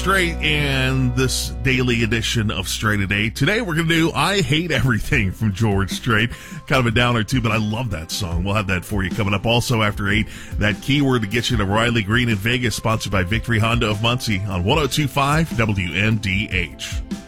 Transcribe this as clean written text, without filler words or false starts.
Strait and this daily edition of Strait Today. Today we're going to do I Hate Everything from George Strait. Kind of a downer too, but I love that song. We'll have that for you coming up. Also after 8, that keyword to get you to Riley Green in Vegas, sponsored by Victory Honda of Muncie on 102.5 WMDH.